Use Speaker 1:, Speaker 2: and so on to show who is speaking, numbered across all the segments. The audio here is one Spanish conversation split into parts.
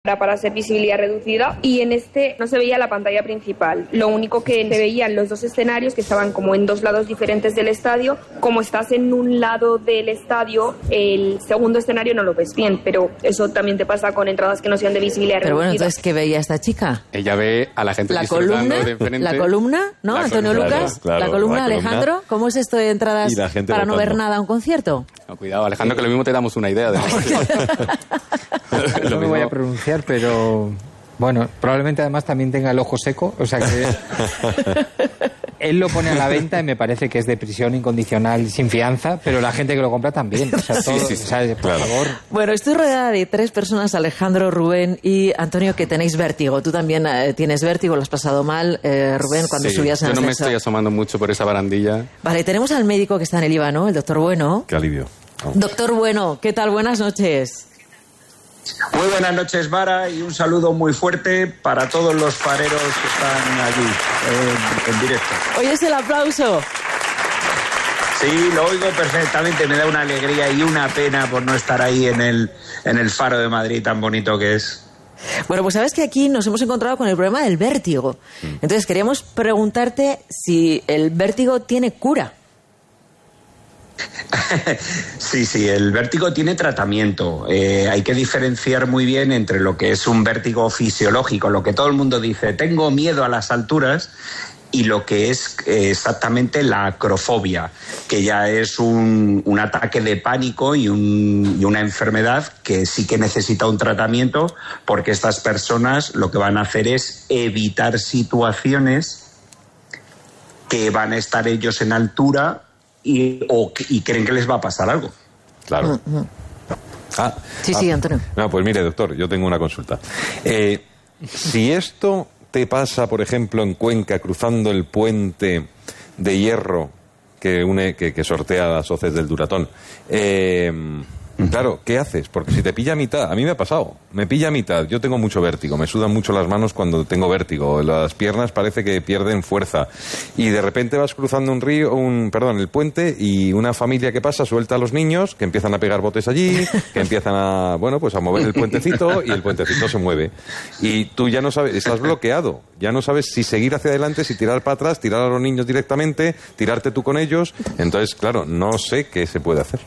Speaker 1: para hacer visibilidad reducida, y en este no se veía la pantalla principal. Lo único que se veían los dos escenarios, que estaban como en dos lados diferentes del estadio. Como estás en un lado del estadio, el segundo escenario no lo ves bien, pero eso también te pasa con entradas que no sean de visibilidad reducida.
Speaker 2: Pero bueno, entonces, ¿qué veía esta chica?
Speaker 3: Ella ve a la gente
Speaker 2: la
Speaker 3: disfrutando
Speaker 2: columna,
Speaker 3: de frente.
Speaker 2: La columna, ¿no?
Speaker 3: La
Speaker 2: Antonio
Speaker 3: columna,
Speaker 2: Lucas,
Speaker 4: claro,
Speaker 2: la columna, Alejandro. ¿Cómo es esto de entradas para no ver nada a un concierto?
Speaker 3: No, cuidado, Alejandro, que lo mismo te damos una idea.
Speaker 5: No me voy a pronunciar, pero bueno, probablemente además también tenga el ojo seco, o sea que él lo pone a la venta y me parece que es de prisión incondicional sin fianza, pero la gente que lo compra también, o sea, todo,
Speaker 3: sí.
Speaker 5: O sea, por favor.
Speaker 2: Bueno, estoy rodeada de 3 personas, Alejandro, Rubén y Antonio, que tenéis vértigo. Tú también tienes vértigo, lo has pasado mal, Rubén, cuando subías en
Speaker 3: yo no
Speaker 2: ascensor.
Speaker 3: me estoy asomando mucho por esa barandilla.
Speaker 2: Vale, tenemos al médico que está en el IVA, ¿no? El doctor Bueno.
Speaker 4: Qué alivio.
Speaker 2: Doctor Bueno, ¿qué tal? Buenas noches.
Speaker 6: Muy buenas noches, Mara, y un saludo muy fuerte para todos los fareros que están allí en directo.
Speaker 2: ¿Oyes el aplauso?
Speaker 6: Sí, lo oigo perfectamente, me da una alegría y una pena por no estar ahí en el Faro de Madrid tan bonito que es.
Speaker 2: Bueno, pues sabes que aquí nos hemos encontrado con el problema del vértigo. Entonces queríamos preguntarte si el vértigo tiene cura.
Speaker 6: Sí, el vértigo tiene tratamiento. Hay que diferenciar muy bien entre lo que es un vértigo fisiológico, lo que todo el mundo dice, tengo miedo a las alturas, y lo que es exactamente la acrofobia, que ya es un ataque de pánico y una enfermedad que sí que necesita un tratamiento, porque estas personas lo que van a hacer es evitar situaciones que van a estar ellos en altura y creen que les va a pasar algo.
Speaker 4: Claro.
Speaker 2: Sí, Antonio.
Speaker 4: No, pues mire, doctor, yo tengo una consulta. Si esto te pasa, por ejemplo, en Cuenca, cruzando el puente de hierro que sortea las hoces del Duratón, claro, ¿qué haces? Porque si te pilla a mitad, a mí me ha pasado, me pilla a mitad, yo tengo mucho vértigo, me sudan mucho las manos cuando tengo vértigo, las piernas parece que pierden fuerza, y de repente vas cruzando el puente, y una familia que pasa suelta a los niños, que empiezan a pegar botes allí, que empiezan a mover el puentecito, y el puentecito se mueve. Y tú ya no sabes, estás bloqueado, ya no sabes si seguir hacia adelante, si tirar para atrás, tirar a los niños directamente, tirarte tú con ellos, entonces, claro, no sé qué se puede hacer.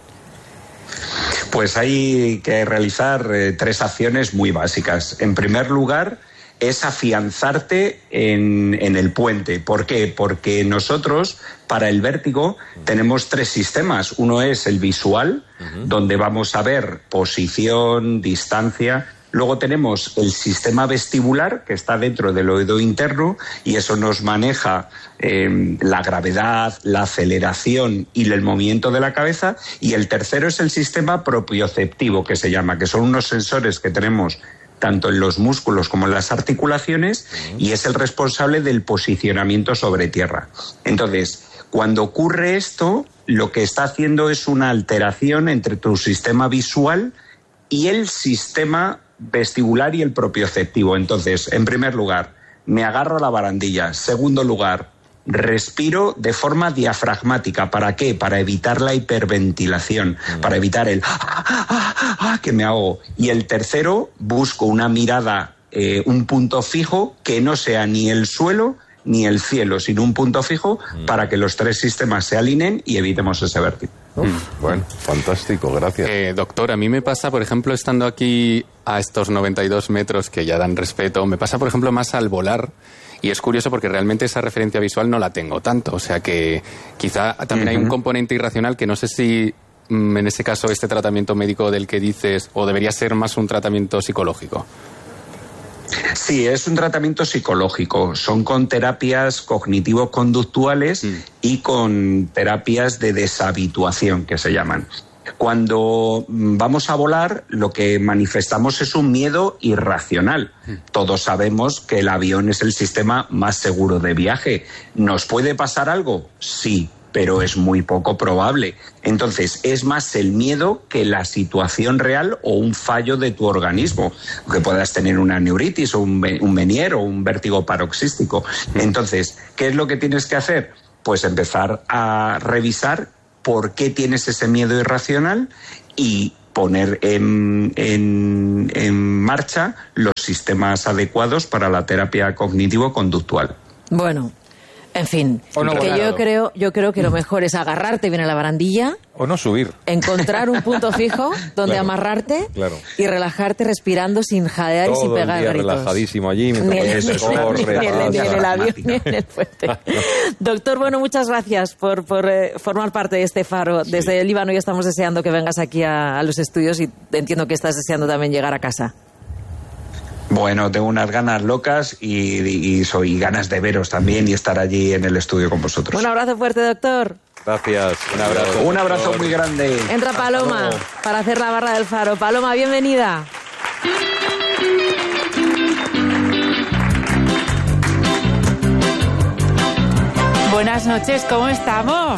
Speaker 6: Pues hay que realizar 3 acciones muy básicas. En primer lugar, es afianzarte en el puente. ¿Por qué? Porque nosotros, para el vértigo, tenemos 3 sistemas. Uno es el visual, donde vamos a ver posición, distancia. Luego tenemos el sistema vestibular, que está dentro del oído interno, y eso nos maneja la gravedad, la aceleración y el movimiento de la cabeza. Y el tercero es el sistema propioceptivo, que se llama, que son unos sensores que tenemos tanto en los músculos como en las articulaciones, y es el responsable del posicionamiento sobre tierra. Entonces, cuando ocurre esto, lo que está haciendo es una alteración entre tu sistema visual y el sistema vestibular y el propioceptivo. Entonces, en primer lugar, me agarro a la barandilla. Segundo lugar, respiro de forma diafragmática. ¿Para qué? Para evitar la hiperventilación, para evitar el que me ahogo. Y el tercero, busco una mirada, un punto fijo, que no sea ni el suelo ni el cielo, sino un punto fijo, para que los 3 sistemas se alineen y evitemos ese vértigo.
Speaker 4: Bueno, fantástico, gracias.
Speaker 3: Doctor, a mí me pasa, por ejemplo, estando aquí a estos 92 metros que ya dan respeto, me pasa, por ejemplo, más al volar, y es curioso porque realmente esa referencia visual no la tengo tanto, o sea que quizá también hay un componente irracional que no sé si en ese caso este tratamiento médico del que dices, o debería ser más un tratamiento psicológico.
Speaker 6: Sí, es un tratamiento psicológico. Son con terapias cognitivo-conductuales y con terapias de deshabituación, que se llaman. Cuando vamos a volar, lo que manifestamos es un miedo irracional. Todos sabemos que el avión es el sistema más seguro de viaje. ¿Nos puede pasar algo? Sí, pero es muy poco probable. Entonces, es más el miedo que la situación real o un fallo de tu organismo, que puedas tener una neuritis o un Meniere o un vértigo paroxístico. Entonces, ¿qué es lo que tienes que hacer? Pues empezar a revisar por qué tienes ese miedo irracional y poner en marcha los sistemas adecuados para la terapia cognitivo-conductual.
Speaker 2: Bueno, en fin, que yo creo que lo mejor es agarrarte bien a la barandilla.
Speaker 4: O no subir.
Speaker 2: Encontrar un punto fijo donde amarrarte y relajarte respirando sin jadear y sin pegar gritos.
Speaker 4: Relajadísimo allí mientras se corre.
Speaker 2: Ni en el avión ni en el puente. Doctor, bueno, muchas gracias por formar parte de este faro. Desde el Líbano ya estamos deseando que vengas aquí a los estudios y entiendo que estás deseando también llegar a casa.
Speaker 6: Bueno, tengo unas ganas locas y ganas de veros también y estar allí en el estudio con vosotros.
Speaker 2: Un abrazo fuerte, doctor.
Speaker 4: Gracias, un abrazo.
Speaker 6: Un abrazo muy grande.
Speaker 2: Entra Paloma para hacer la barra del faro. Paloma, bienvenida.
Speaker 7: Buenas noches, ¿cómo estamos?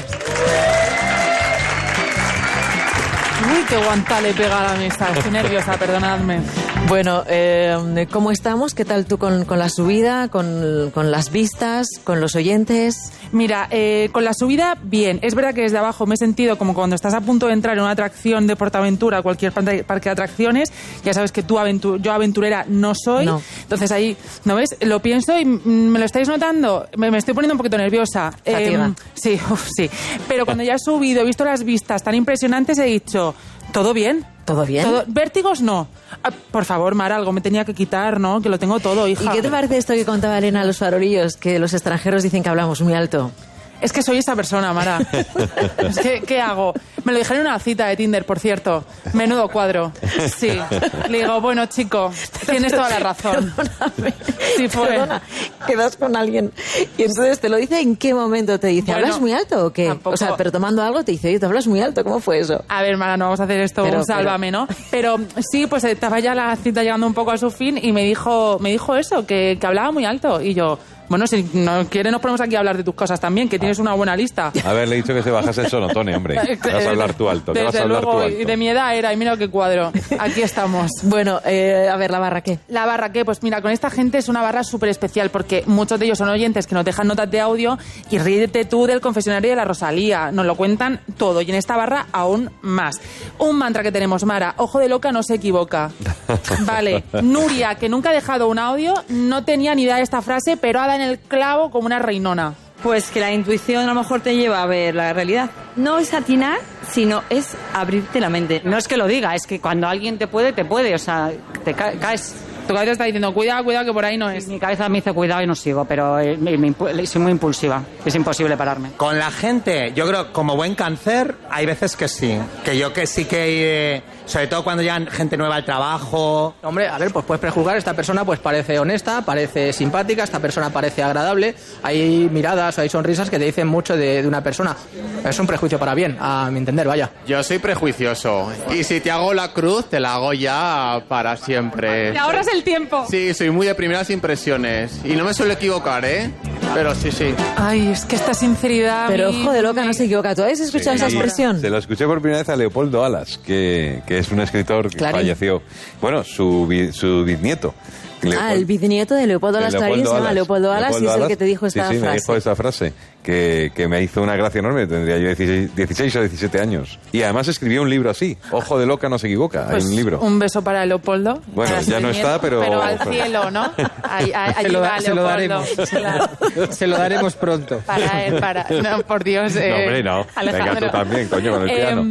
Speaker 7: Uy, qué guanta le pega a la mesa. Estoy nerviosa, perdonadme.
Speaker 2: Bueno, ¿cómo estamos? ¿Qué tal tú con la subida, con las vistas, con los oyentes?
Speaker 7: Mira, con la subida, bien. Es verdad que desde abajo me he sentido como cuando estás a punto de entrar en una atracción de PortAventura, cualquier parque de atracciones. Ya sabes que yo aventurera no soy. No. Entonces ahí, ¿no ves? Lo pienso y me lo estáis notando. Me estoy poniendo un poquito nerviosa. Sí. Pero cuando ya he subido, he visto las vistas tan impresionantes, he dicho, ¿todo bien?
Speaker 2: ¿Todo bien?
Speaker 7: Vértigos no. Por favor, Mara, algo me tenía que quitar, ¿no? Que lo tengo todo, hija.
Speaker 2: ¿Y qué te parece esto que contaba Elena a los farolillos? Que los extranjeros dicen que hablamos muy alto.
Speaker 7: Es que soy esa persona, Mara. Es que, ¿qué hago? Me lo dijeron en una cita de Tinder, por cierto. Menudo cuadro. Sí. Le digo, bueno, chico, tienes toda la razón.
Speaker 2: Perdóname.
Speaker 7: Sí fue.
Speaker 2: Perdona, quedas con alguien y entonces te lo dice, ¿en qué momento te dice? ¿Hablas muy alto o qué?
Speaker 7: Tampoco.
Speaker 2: O sea, pero tomando algo te dice, oye, ¿te hablas muy alto? ¿Cómo fue eso?
Speaker 7: A ver, Mara, no vamos a hacer esto un sálvame, ¿no? Pero sí, pues estaba ya la cita llegando un poco a su fin y me dijo eso, que hablaba muy alto. Y yo... Bueno, si no quieres nos ponemos aquí a hablar de tus cosas también, que tienes una buena lista.
Speaker 4: Haberle dicho que se bajase el sonotone, hombre. ¿Qué vas a hablar tú alto? ¿Qué vas a hablar tú alto?
Speaker 7: Y de mi edad era, y mira qué cuadro. Aquí estamos.
Speaker 2: Bueno, a ver, ¿la barra qué?
Speaker 7: ¿La barra qué? Pues mira, con esta gente es una barra súper especial porque muchos de ellos son oyentes que nos dejan notas de audio y ríete tú del confesionario de la Rosalía. Nos lo cuentan todo y en esta barra aún más. Un mantra que tenemos, Mara, ojo de loca no se equivoca. Vale, Nuria, que nunca ha dejado un audio, no tenía ni idea de esta frase, pero ha dado en el clavo como una reinona.
Speaker 8: Pues que la intuición a lo mejor te lleva a ver la realidad. No es atinar, sino es abrirte la mente. No es que lo diga, es que cuando alguien te puede, o sea, te caes.
Speaker 7: Tu cabeza está diciendo, cuidado, que por ahí no es.
Speaker 8: Mi cabeza me dice cuidado y no sigo, pero soy muy impulsiva. Es imposible pararme.
Speaker 9: Con la gente, yo creo, como buen cáncer, hay veces que sí. Que yo que sí que... sobre todo cuando llegan gente nueva al trabajo.
Speaker 10: Hombre, a ver, pues puedes prejuzgar, esta persona pues parece honesta, parece simpática, esta persona parece agradable. Hay miradas, hay sonrisas que te dicen mucho de una persona. Es un prejuicio para bien, a mi entender, vaya.
Speaker 11: Yo soy prejuicioso. Y si te hago la cruz, te la hago ya para siempre.
Speaker 7: Te ahorras el tiempo.
Speaker 11: Sí, soy muy de primeras impresiones. Y no me suelo equivocar, ¿eh? Pero sí.
Speaker 7: Ay, es que esta sinceridad...
Speaker 2: Pero ojo de loca no se equivoca. ¿Tú habéis escuchado esa expresión?
Speaker 4: Se la escuché por primera vez a Leopoldo Alas, que es un escritor que falleció. Bueno, su bisnieto.
Speaker 2: El bisnieto de Leopoldo Alas Clarín se llama Leopoldo Alas y es el que te dijo esta frase.
Speaker 4: Sí, me dijo esa frase, que me hizo una gracia enorme. Tendría yo 16 o 17 años. Y además escribió un libro así, Ojo de loca no se equivoca,
Speaker 7: pues
Speaker 4: hay un libro.
Speaker 7: Un beso para Leopoldo.
Speaker 4: Bueno, ya no está, pero...
Speaker 7: Pero al cielo, ¿no?
Speaker 5: Se lo daremos. Claro. Se lo daremos pronto.
Speaker 7: Para él. No, por Dios.
Speaker 4: No, hombre, no.
Speaker 7: Alejandro.
Speaker 4: Venga, tú también, coño, con el piano.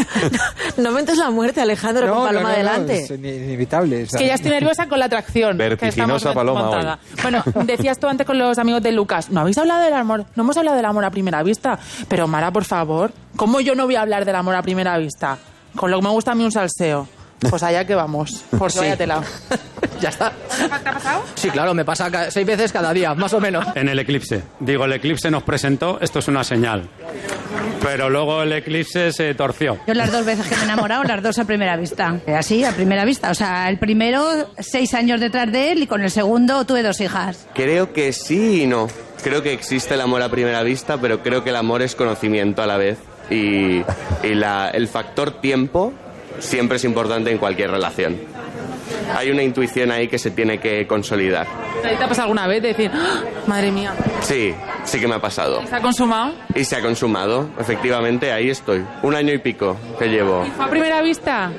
Speaker 2: No mentes la muerte, Alejandro, con Paloma delante.
Speaker 5: Es inevitable.
Speaker 7: Es que ya estoy nerviosa con la atracción.
Speaker 4: Vertiginosa Paloma hoy.
Speaker 7: Bueno, decías tú antes con los amigos de Lucas, ¿no habéis hablado del amor? No hemos hablado del amor a primera vista. Pero Mara, por favor, ¿cómo yo no voy a hablar del amor a primera vista? Con lo que me gusta a mí un salseo. Pues allá que vamos, por si vaya tela.
Speaker 10: Ya está.
Speaker 7: ¿Te ha pasado?
Speaker 10: Sí, claro, me pasa 6 veces cada día, más o menos.
Speaker 12: En el eclipse. Digo, el eclipse nos presentó, esto es una señal. Pero luego el eclipse se torció.
Speaker 13: Yo las 2 veces que me he enamorado, las 2 a primera vista. Así, a primera vista. O sea, el primero, 6 años detrás de él y con el segundo tuve 2 hijas.
Speaker 14: Creo que sí y no. Creo que existe el amor a primera vista, pero creo que el amor es conocimiento a la vez. Y el factor tiempo siempre es importante en cualquier relación. Hay una intuición ahí que se tiene que consolidar.
Speaker 7: ¿Te ha pasado alguna vez de decir, ¡oh, madre mía?
Speaker 14: Sí que me ha pasado.
Speaker 7: ¿Y se ha consumado?
Speaker 14: Y se ha consumado, efectivamente, ahí estoy. 1 año y pico que llevo.
Speaker 7: ¿Y fue a primera vista?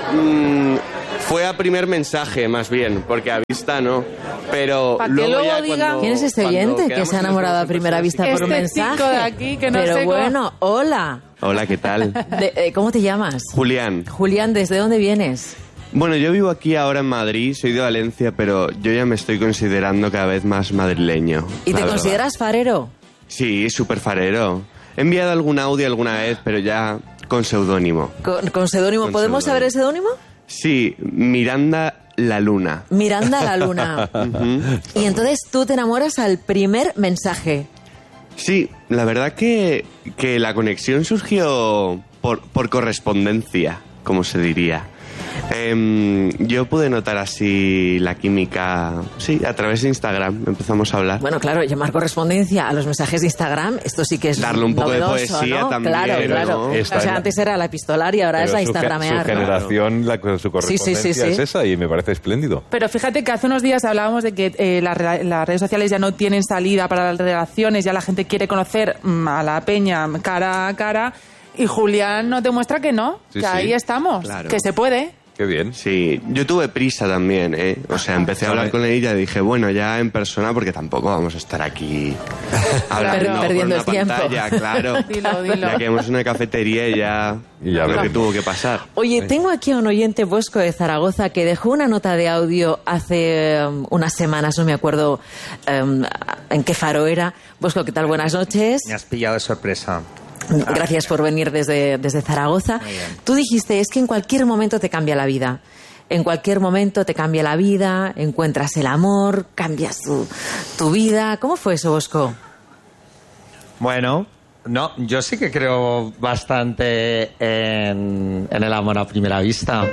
Speaker 14: Fue a primer mensaje, más bien, porque a vista no. Pero
Speaker 2: ¿para
Speaker 14: luego,
Speaker 2: luego
Speaker 14: ya
Speaker 2: diga
Speaker 14: cuando,
Speaker 2: quién es este oyente que se ha enamorado a primera vista por un mensaje?
Speaker 7: Chico de aquí, que no
Speaker 2: Pero
Speaker 7: sé
Speaker 2: bueno, hola.
Speaker 14: Hola, ¿qué tal?
Speaker 2: ¿Cómo te llamas?
Speaker 14: Julián.
Speaker 2: Julián, ¿desde dónde vienes?
Speaker 14: Bueno, yo vivo aquí ahora en Madrid, soy de Valencia, pero yo ya me estoy considerando cada vez más madrileño.
Speaker 2: ¿Y te consideras farero?
Speaker 14: Sí, súper farero. He enviado algún audio alguna vez, pero ya con seudónimo.
Speaker 2: ¿Con seudónimo? ¿Podemos saber el seudónimo?
Speaker 14: Sí, Miranda la Luna.
Speaker 2: Miranda la Luna. Y entonces tú te enamoras al primer mensaje.
Speaker 14: Sí, la verdad que la conexión surgió por correspondencia, como se diría. Yo pude notar así la química, sí, a través de Instagram empezamos a hablar.
Speaker 2: Bueno, claro, llamar correspondencia a los mensajes de Instagram, esto sí que es
Speaker 14: darle un poco
Speaker 2: novedoso,
Speaker 14: de poesía,
Speaker 2: ¿no?
Speaker 14: también.
Speaker 2: Claro.
Speaker 14: ¿no?
Speaker 2: O sea, antes era la epistolaria, ahora es la instagramear.
Speaker 4: Su generación, su correspondencia es esa y me parece espléndido.
Speaker 7: Pero fíjate que hace unos días hablábamos de que las redes sociales ya no tienen salida para las relaciones, ya la gente quiere conocer a la peña cara a cara, y Julián nos demuestra que no, que ahí estamos,
Speaker 14: claro.
Speaker 7: Que se puede.
Speaker 4: Qué bien.
Speaker 14: Sí, yo tuve prisa también, ¿eh? O sea, empecé a hablar con ella y dije, bueno, ya en persona, porque tampoco vamos a estar aquí hablando
Speaker 2: perdiendo
Speaker 14: por una
Speaker 2: el
Speaker 14: pantalla,
Speaker 2: tiempo.
Speaker 14: claro.
Speaker 7: Dilo.
Speaker 14: Ya que hemos en una cafetería y ya lo que tuvo que pasar.
Speaker 2: Oye, tengo aquí a un oyente Bosco de Zaragoza que dejó una nota de audio hace unas semanas, no me acuerdo en qué faro era. Bosco, ¿qué tal? Buenas noches.
Speaker 9: Me has pillado de sorpresa.
Speaker 2: Gracias por venir desde Zaragoza. Tú dijiste, es que en cualquier momento te cambia la vida. En cualquier momento te cambia la vida, encuentras el amor, cambias tu vida. ¿Cómo fue eso, Bosco?
Speaker 9: Bueno, no, yo sí que creo bastante en el amor a primera vista.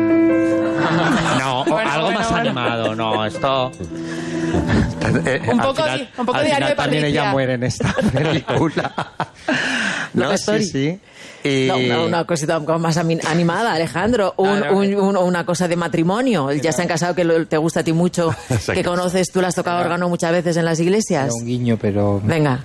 Speaker 9: No, algo más animado, no, esto...
Speaker 7: Un poco diario de
Speaker 9: también
Speaker 7: Patricia.
Speaker 9: ella muere en esta película. No, sí. Y...
Speaker 2: No, una cosita más animada, Alejandro. Una cosa de matrimonio. Ya se han casado, que te gusta a ti mucho, que conoces, tú le has tocado órgano muchas veces en las iglesias.
Speaker 5: Era un guiño, pero...
Speaker 2: Venga.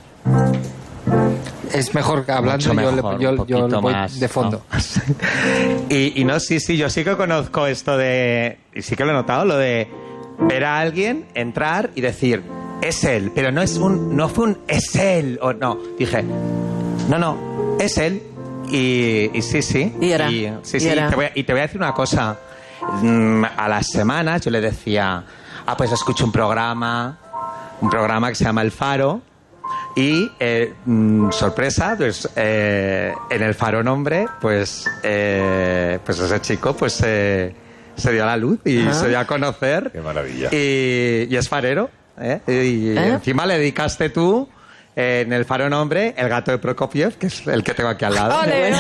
Speaker 5: Es mejor que hablando, yo lo voy de fondo.
Speaker 9: ¿No? y no, sí, yo sí que conozco esto de... Y sí que lo he notado, lo de ver a alguien entrar y decir, es él, pero no fue un es él, o no. Dije, no, es él. Y sí.
Speaker 2: Y era.
Speaker 9: Sí. Y te voy a decir una cosa. A las semanas yo le decía, pues escucho un programa que se llama El Faro. Y sorpresa, pues en El Faro Nombre, pues ese chico se dio a la luz y se dio a conocer.
Speaker 4: Qué maravilla.
Speaker 9: Y es farero, y encima le dedicaste tú en El Faro Nombre El gato de Prokofiev, que es el que tengo aquí al lado.
Speaker 7: ¡Ole!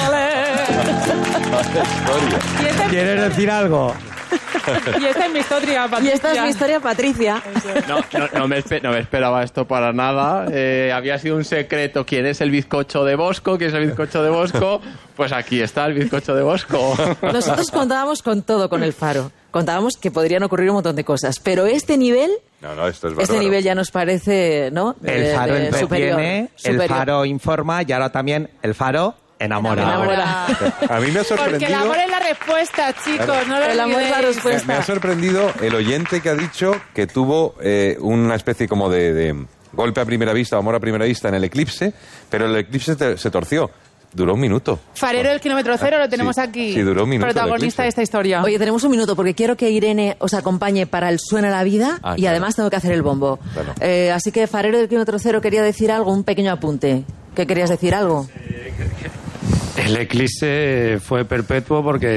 Speaker 9: ¿Quieres decir algo?
Speaker 7: Y esta es mi historia, Patricia.
Speaker 11: No me esperaba esto para nada. Había sido un secreto quién es el bizcocho de Bosco, pues aquí está el bizcocho de Bosco.
Speaker 2: Nosotros contábamos con todo con El Faro. Contábamos que podrían ocurrir un montón de cosas, pero este nivel...
Speaker 4: No, esto es bárbaro.
Speaker 2: Este nivel ya nos parece, ¿no?
Speaker 9: El Faro entretiene,
Speaker 2: superior.
Speaker 9: El Faro informa y ahora también El Faro enamora.
Speaker 4: A mí me ha sorprendido...
Speaker 7: Porque el amor es la respuesta, chicos.
Speaker 4: Claro.
Speaker 7: No lo
Speaker 2: El amor es la
Speaker 7: olvidéis.
Speaker 2: respuesta.
Speaker 4: Me ha sorprendido el oyente que ha dicho que tuvo una especie como de golpe a primera vista, amor a primera vista en el eclipse, pero el eclipse se torció. Duró un minuto.
Speaker 7: Farero del kilómetro cero, lo tenemos
Speaker 4: Sí,
Speaker 7: aquí.
Speaker 4: sí, duró un minuto
Speaker 7: Protagonista
Speaker 4: el
Speaker 7: de esta historia.
Speaker 2: Oye, tenemos un minuto porque quiero que Irene os acompañe para el Suena la Vida y
Speaker 4: claro.
Speaker 2: además tengo que hacer el bombo.
Speaker 4: Claro.
Speaker 2: Así que Farero del kilómetro cero quería decir algo, un pequeño apunte. ¿Qué querías decir algo?
Speaker 12: El eclipse fue perpetuo porque,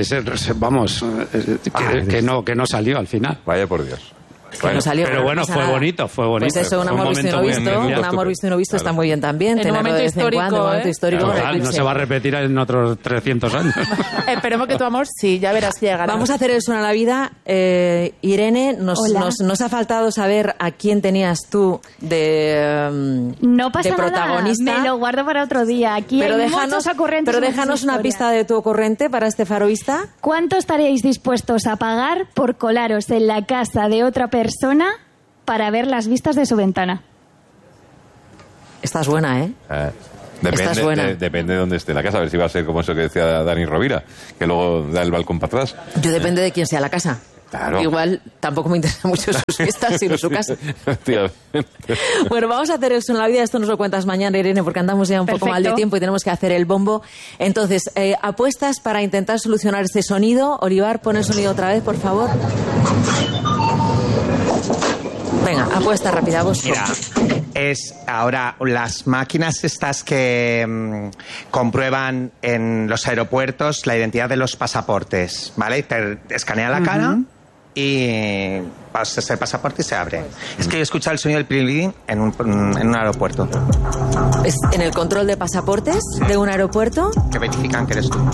Speaker 12: que no salió al final.
Speaker 4: Vaya por Dios.
Speaker 2: Que no salió,
Speaker 12: pero bueno, fue bonito.
Speaker 2: Pues eso, un amor visto y no visto. Un amor visto y no visto está muy bien también.
Speaker 7: En un momento histórico,
Speaker 2: un momento histórico.
Speaker 12: Claro, no se va a repetir en otros 300 años.
Speaker 7: Esperemos que tu amor, sí, ya verás que llegará.
Speaker 2: Vamos a hacer el Suena la Vida. Irene, nos ha faltado saber a quién tenías tú
Speaker 15: no pasa
Speaker 2: de protagonista.
Speaker 15: Nada, me lo guardo para otro día. Aquí hay muchos ocurrentes.
Speaker 2: Pero déjanos una pista de tu ocurrente para este faroísta.
Speaker 15: ¿Cuánto estaríais dispuestos a pagar por colaros en la casa de otra persona para ver las vistas de su ventana?
Speaker 2: Esta es buena, ¿eh? Esta es buena.
Speaker 4: Depende de dónde esté la casa. A ver si va a ser como eso que decía Dani Rovira, que luego da el balcón para atrás.
Speaker 2: Yo depende de quién sea la casa.
Speaker 4: Claro.
Speaker 2: Igual tampoco me interesa mucho sus fiestas, sino su casa. Bueno, vamos a hacer eso en la vida. Esto nos lo cuentas mañana, Irene, porque andamos ya un poco mal de tiempo y tenemos que hacer el bombo. Entonces, apuestas para intentar solucionar este sonido. Olivar, pon el sonido otra vez, por favor. Venga, apuesta rápida, vos.
Speaker 9: Mira, es ahora las máquinas estas que comprueban en los aeropuertos la identidad de los pasaportes, ¿vale? Te escanea la cara y pasas el pasaporte y se abre. Es que yo he escuchado el sonido del pilín en un aeropuerto.
Speaker 2: ¿Es en el control de pasaportes de un aeropuerto?
Speaker 9: Que verifican que eres tú.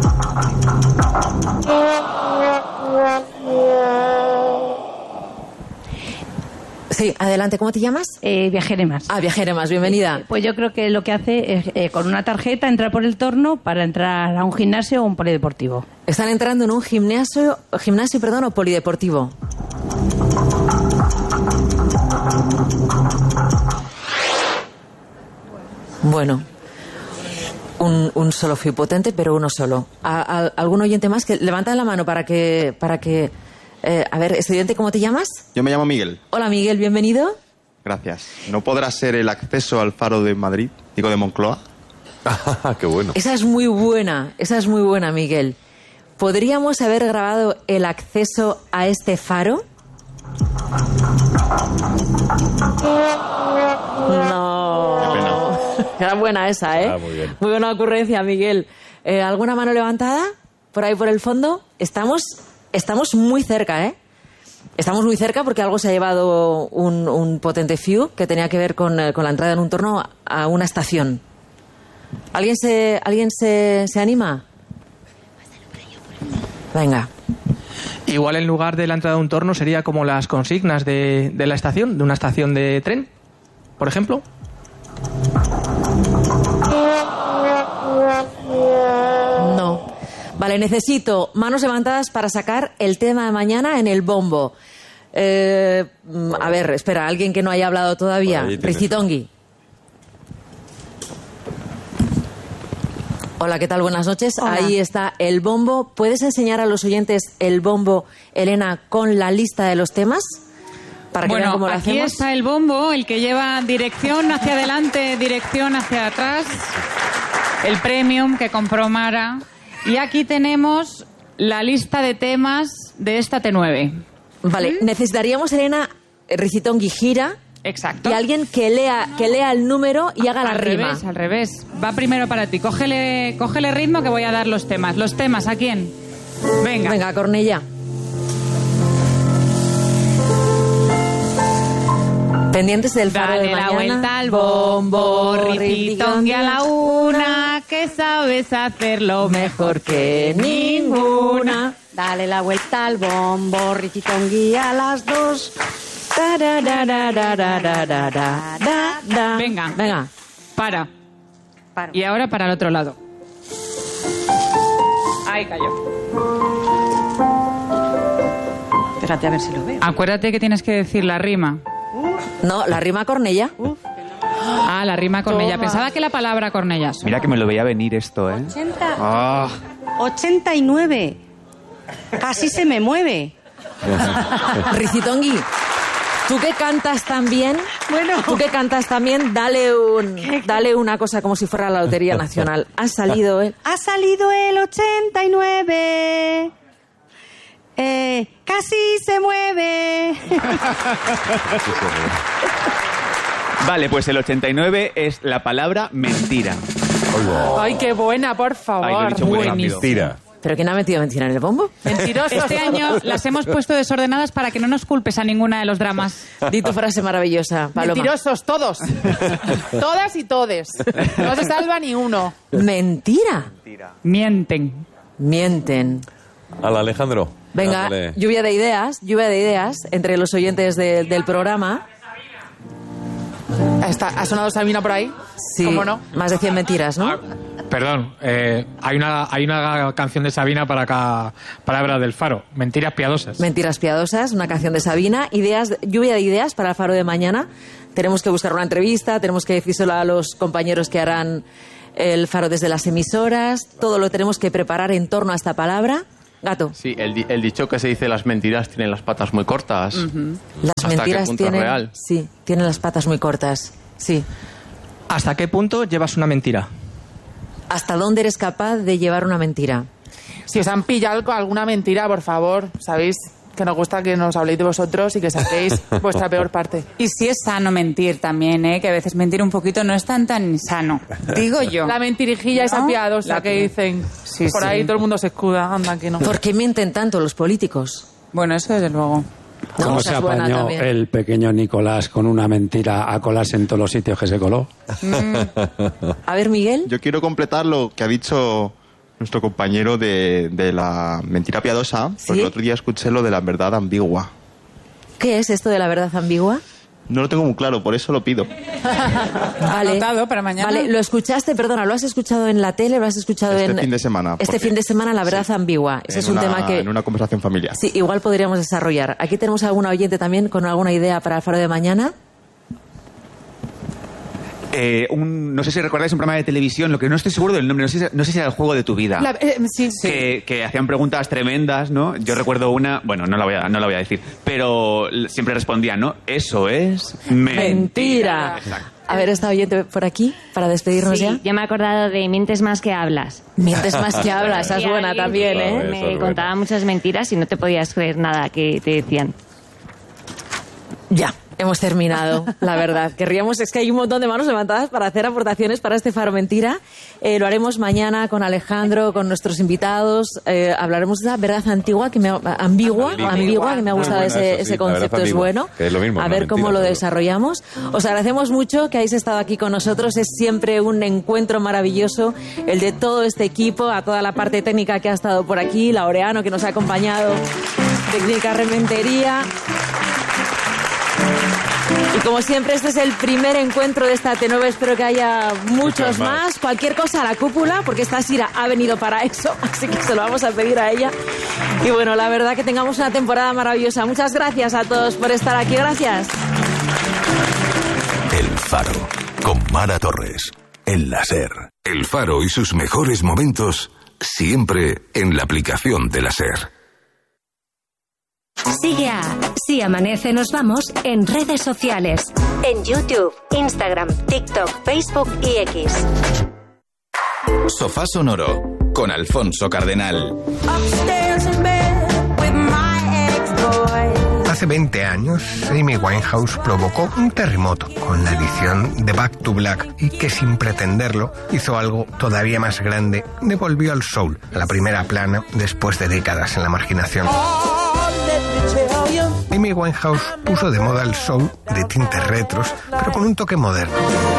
Speaker 2: Sí, adelante. ¿Cómo te llamas?
Speaker 13: Viajeremas.
Speaker 2: Ah, Viajeremas, bienvenida.
Speaker 13: Pues yo creo que lo que hace es con una tarjeta entrar por el torno para entrar a un gimnasio o un polideportivo.
Speaker 2: Están entrando en un gimnasio o polideportivo. Bueno, un solo fui potente, pero uno solo. ¿Algún oyente más? Que levanta la mano para que a ver, estudiante, ¿cómo te llamas?
Speaker 16: Yo me llamo Miguel.
Speaker 2: Hola, Miguel, bienvenido.
Speaker 16: Gracias. ¿No podrá ser el acceso al faro de Madrid? Digo, de Moncloa.
Speaker 4: ¡Qué bueno!
Speaker 2: Esa es muy buena, Miguel. ¿Podríamos haber grabado el acceso a este faro? No.
Speaker 16: Qué pena.
Speaker 2: Era buena esa, ¿eh?
Speaker 4: Muy bien.
Speaker 2: Muy buena ocurrencia, Miguel. ¿Alguna mano levantada? ¿Por ahí por el fondo? Estamos muy cerca, ¿eh? Estamos muy cerca porque algo se ha llevado un potente few que tenía que ver con la entrada en un torno a una estación. ¿Alguien se anima? Venga.
Speaker 10: Igual en lugar de la entrada de un torno sería como las consignas de la estación, de una estación de tren, por ejemplo.
Speaker 2: No. Vale, necesito manos levantadas para sacar el tema de mañana en el bombo. A ver, espera, alguien que no haya hablado todavía. Ricitongui. Hola, ¿qué tal? Buenas noches.
Speaker 13: Hola.
Speaker 2: Ahí está el bombo. ¿Puedes enseñar a los oyentes el bombo, Elena, con la lista de los temas? Para que vean cómo lo
Speaker 8: aquí
Speaker 2: hacemos.
Speaker 8: está el bombo, el que lleva dirección hacia adelante, dirección hacia atrás. El premium que compró Mara. Y aquí tenemos la lista de temas de esta T9.
Speaker 2: Vale, necesitaríamos, Elena, Ricitongui gira.
Speaker 8: Exacto.
Speaker 2: Y alguien que lea el número y haga la rima.
Speaker 8: Al revés. Va primero para ti. Cógele ritmo que voy a dar los temas. ¿Los temas a quién? Venga.
Speaker 2: Venga, Cornellá. Pendientes del faro de mañana.
Speaker 8: Dale la vuelta al bombo, Ricitongui a la una, que sabes hacerlo mejor que ninguna.
Speaker 17: Dale la vuelta al bombo, Ricitongui a las 2.
Speaker 8: Venga. Para. Y ahora para el otro lado. Ahí cayó.
Speaker 17: Fíjate a ver si lo veo.
Speaker 8: Acuérdate que tienes que decir la rima.
Speaker 2: No, la rima Cornellá.
Speaker 8: La rima Cornellá. Pensaba que la palabra Cornellá.
Speaker 11: Mira que me lo veía venir esto, ¿eh?
Speaker 17: 89. Casi se me mueve.
Speaker 2: Ricitongui, tú que cantas tan bien, dale una cosa como si fuera la Lotería Nacional. Ha salido el
Speaker 17: 89. Casi se mueve.
Speaker 11: Vale, pues el 89 es la palabra mentira.
Speaker 7: Ay, qué buena, por favor.
Speaker 11: Ay, lo he dicho muy rápido.
Speaker 4: Mentira.
Speaker 2: ¿Pero quién ha metido mentira en el bombo?
Speaker 7: Mentirosos.
Speaker 8: Este año las hemos puesto desordenadas para que no nos culpes a ninguna de los dramas.
Speaker 2: Di tu frase maravillosa, Paloma.
Speaker 7: Mentirosos, todos. Todas y todes. No se salva ni uno.
Speaker 2: ¿Mentira?
Speaker 8: Mienten.
Speaker 4: Al Alejandro.
Speaker 2: Venga,
Speaker 4: Dale.
Speaker 2: lluvia de ideas entre los oyentes del programa.
Speaker 7: ¿Ha sonado Sabina por ahí?
Speaker 2: Sí,
Speaker 7: ¿Cómo no?
Speaker 2: más de 100 mentiras, ¿no?
Speaker 5: Perdón, hay una canción de Sabina para cada palabra del Faro. Mentiras piadosas.
Speaker 2: Mentiras piadosas, una canción de Sabina. Lluvia de ideas para el Faro de mañana. Tenemos que buscar una entrevista, tenemos que decírselo a los compañeros que harán el Faro desde las emisoras. Todo lo tenemos que preparar en torno a esta palabra. Gato.
Speaker 11: Sí, el dicho que se dice las mentiras tienen las patas muy cortas.
Speaker 2: Las mentiras tienen las patas muy cortas. Sí.
Speaker 10: ¿Hasta qué punto llevas una mentira?
Speaker 2: ¿Hasta dónde eres capaz de llevar una mentira?
Speaker 7: Si os han pillado con alguna mentira, por favor, sabéis que nos gusta que nos habléis de vosotros y que saquéis vuestra peor parte.
Speaker 8: Y si es sano mentir también, que a veces mentir un poquito no es tan sano, digo yo.
Speaker 7: La mentirijilla esa piadosa que dicen.
Speaker 2: Sí,
Speaker 7: por ahí todo el mundo se escuda, anda que no.
Speaker 2: ¿Por qué mienten tanto los políticos?
Speaker 8: Bueno, eso desde luego.
Speaker 12: ¿Cómo se apañó el pequeño Nicolás con una mentira a colarse en todos los sitios que se coló?
Speaker 2: A ver, Miguel.
Speaker 16: Yo quiero completar lo que ha dicho nuestro compañero de la mentira piadosa, porque el otro día escuché lo de la verdad ambigua.
Speaker 2: ¿Qué es esto de la verdad ambigua?
Speaker 16: No lo tengo muy claro, por eso lo pido.
Speaker 2: Vale.
Speaker 8: Anotado para mañana.
Speaker 2: Vale, lo escuchaste, perdona, ¿lo has escuchado en la tele? ¿Lo has escuchado
Speaker 16: fin de semana.
Speaker 2: Este fin de semana, la verdad ambigua. Ese es un tema que...
Speaker 16: En una conversación familiar.
Speaker 2: Sí, igual podríamos desarrollar. Aquí tenemos alguna oyente también con alguna idea para el Faro de mañana.
Speaker 18: No sé si recordáis un programa de televisión, lo que no estoy seguro del nombre, no sé si era El juego de tu vida.
Speaker 7: Sí.
Speaker 18: Que hacían preguntas tremendas, ¿no? Yo recuerdo una, bueno, no la voy a decir, pero siempre respondía, ¿no? Eso es mentira.
Speaker 2: Exacto. A ver, esta oyente por aquí, para despedirnos ya.
Speaker 19: Yo me he acordado de Mientes más que hablas.
Speaker 2: Mientes más que hablas, esa es buena también, ¿eh?
Speaker 19: Me contaba muchas mentiras y no te podías creer nada que te decían.
Speaker 2: Ya. Hemos terminado, la verdad. Querríamos, es que hay un montón de manos levantadas para hacer aportaciones para este Faro Mentira. Lo haremos mañana con Alejandro, con nuestros invitados. Hablaremos de la verdad ambigua, que me ha gustado ese concepto, es bueno.
Speaker 4: Que es lo mismo,
Speaker 2: a ver cómo lo desarrollamos. Os agradecemos mucho que hayáis estado aquí con nosotros. Es siempre un encuentro maravilloso el de todo este equipo, a toda la parte técnica que ha estado por aquí, Laureano que nos ha acompañado, Técnica Rementería. Y como siempre, este es el primer encuentro de esta T9. Espero que haya muchos más. Cualquier cosa a la cúpula, porque esta Sira ha venido para eso, así que se lo vamos a pedir a ella. Y bueno, la verdad que tengamos una temporada maravillosa. Muchas gracias a todos por estar aquí. Gracias.
Speaker 20: El Faro, con Mara Torres, en la SER. El Faro y sus mejores momentos, siempre en la aplicación de la SER.
Speaker 21: Sigue a Si Amanece Nos Vamos en redes sociales. En YouTube, Instagram, TikTok, Facebook y X.
Speaker 22: Sofá Sonoro con Alfonso Cardenal.
Speaker 23: Hace 20 años, Amy Winehouse provocó un terremoto con la edición de Back to Black y que sin pretenderlo hizo algo todavía más grande. Devolvió al soul a la primera plana después de décadas en la marginación. Amy Winehouse puso de moda el soul de tintes retros, pero con un toque moderno.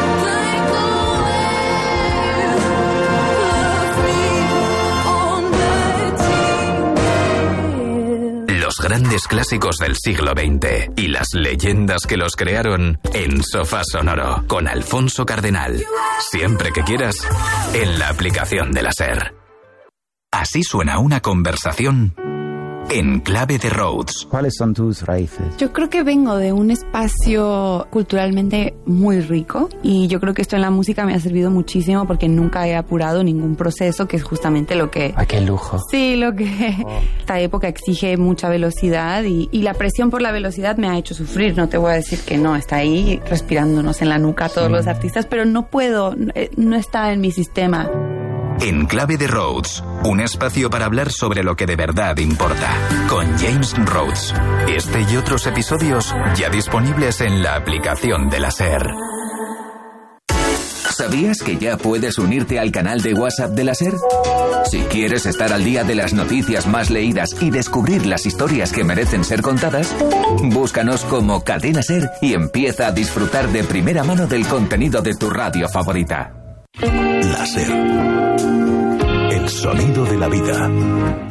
Speaker 22: Los grandes clásicos del siglo XX y las leyendas que los crearon en Sofá Sonoro con Alfonso Cardenal. Siempre que quieras, en la aplicación de la SER. Así suena una conversación en clave de Rhodes.
Speaker 24: ¿Cuáles son tus raíces?
Speaker 25: Yo creo que vengo de un espacio culturalmente muy rico y yo creo que esto en la música me ha servido muchísimo porque nunca he apurado ningún proceso, que es justamente lo que...
Speaker 24: ¡Ah, qué lujo!
Speaker 25: Sí, lo que esta época exige mucha velocidad y la presión por la velocidad me ha hecho sufrir. No te voy a decir que no, está ahí respirándonos en la nuca todos los artistas, pero no puedo, no está en mi sistema.
Speaker 22: En clave de Rhodes, un espacio para hablar sobre lo que de verdad importa, con James Rhodes. Este y otros episodios ya disponibles en la aplicación de la SER. ¿Sabías que ya puedes unirte al canal de WhatsApp de la SER? Si quieres estar al día de las noticias más leídas y descubrir las historias que merecen ser contadas, búscanos como Cadena SER y empieza a disfrutar de primera mano del contenido de tu radio favorita.
Speaker 20: La SER. El sonido de la vida.